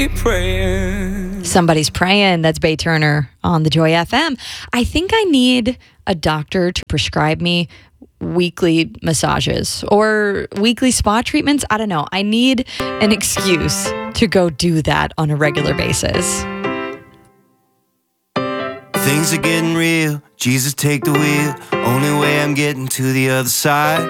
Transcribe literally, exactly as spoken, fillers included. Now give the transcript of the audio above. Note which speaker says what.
Speaker 1: be praying.
Speaker 2: Somebody's praying. That's Bay Turner on the Joy F M. I think I need a doctor to prescribe me weekly massages or weekly spa treatments. I don't know. I need an excuse to go do that on a regular basis.
Speaker 3: Things are getting real. Jesus, take the wheel. Only way I'm getting to the other side.